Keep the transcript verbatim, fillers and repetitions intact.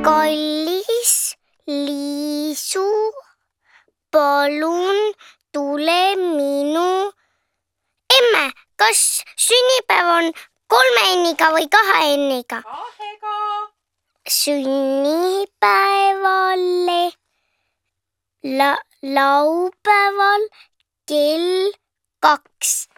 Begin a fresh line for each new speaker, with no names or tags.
kallis Liisu, palun tule minu emme, kas sünnipäev on kolme enniga või kahe enniga?
Kahega.
Sünnipäevale la laupäeval kell kaks.